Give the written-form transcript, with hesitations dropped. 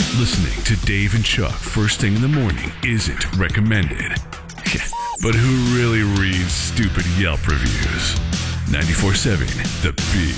Listening to Dave and Chuck first thing in the morning isn't recommended. But who really reads stupid Yelp reviews? 94.7 The Beat.